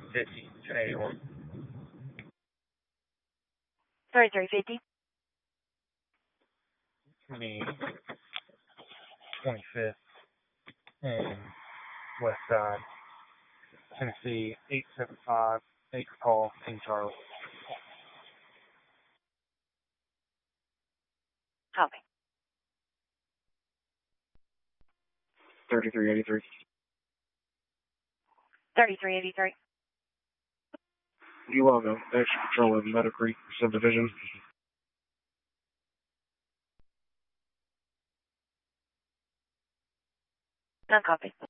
50 to 81. 3350. 25th and West Side, Tennessee, 875, 8 Paul, King Charles. Copy. 3383. 3383. You all know. Extra Patrol of Meadow Creek Subdivision. Non-copy.